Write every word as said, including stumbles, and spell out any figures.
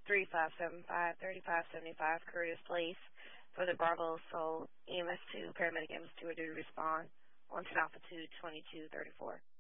three five seven five, three five seven five, Curtis Place for the Bravo Soul E M S two, paramedic E M S two are due to respond on ten Alpha two, twenty-two thirty-four.